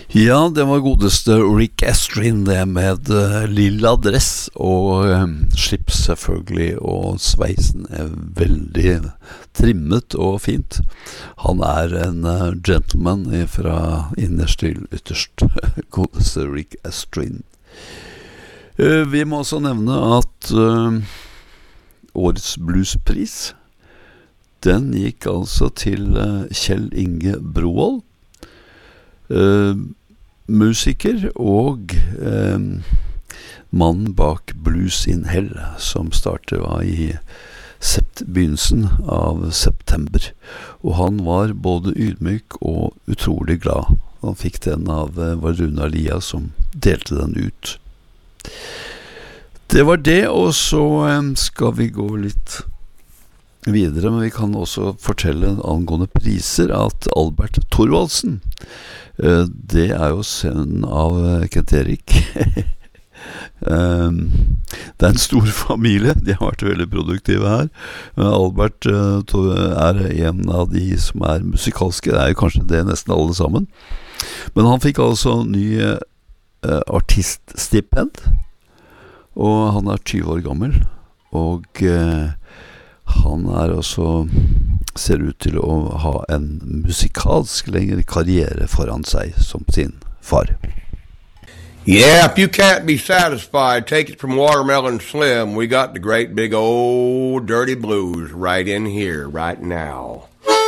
Ja, det var godeste Rick Astley, det med lilla dress og slips selvfølgelig, og sveisen veldig trimmet og fint. Han en gentleman fra innerst til ytterst, godeste Rick Astley. Vi må også nevne at årets bluespris, den gikk altså til Kjell Inge Brovold, musiker og mannen bak Blues in Hell, som startet i begynnelsen av september. Og han var både ydmyk og utrolig glad. Han fikk den av Rune Alia som delte den ut. Det var det, og så skal vi gå litt videre, men vi kan også fortelle angående priser at Albert Thorvaldsen, det jo sønnen av Kent Erik. Det en stor familie, de har vært veldig produktive her. Albert en av de som musikalske, det jo kanskje det nesten alle sammen. Men han fikk altså ny artiststipend, og han 20 år gammel, og han også ser ut til å ha en musikalsk lengre karriere foran seg som sin far. Yeah, if you can't be satisfied, take it from Watermelon Slim. We got the great big old dirty blues right in here, right now.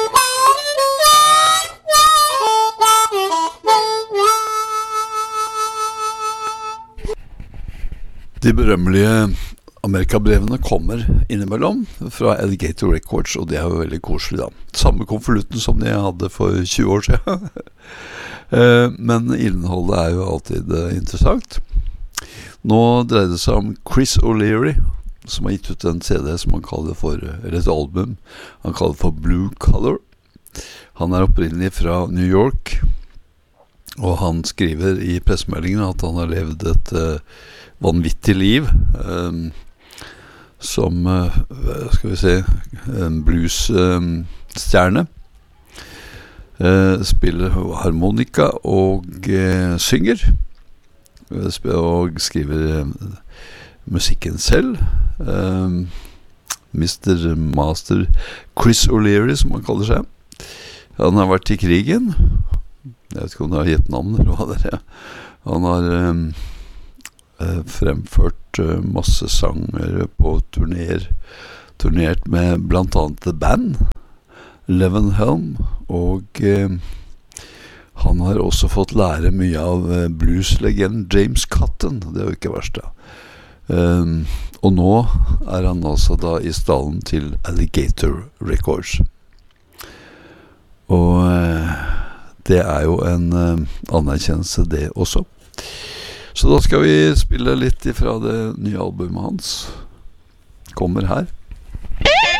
De berømmelige Amerikabrevene kommer innimellom fra Alligator Records, og det jo veldig koselig da. Samme konvolutten som de hadde for 20 år siden. Men innholdet jo alltid interessant. Nå dreier det seg om Chris O'Leary, som har gitt ut en CD som han kaller for, eller et album, han kaller for Blue Color. Han opprinnelig fra New York, og han skriver i pressemeldingen at han har levd et vanvittig liv, som, skal vi se, en bluesstjerne, spiller harmonika og synger, og skriver musikken selv. Mr. Master Chris O'Leary, som han kaller seg. Han har vært i krigen. Jeg vet ikke om det har gitt navn, eller hva det Han har fremført masse sanger på turnert med blant annet The Band, Levenhelm, og han har også fått lære mye av blueslegenden James Cotton, det jo ikke verst da. Og nå han altså da i stallen til Alligator Records. Og det jo en anerkjennelse det også. Så da skal vi spille litt ifra det nye albumet hans. Kommer her.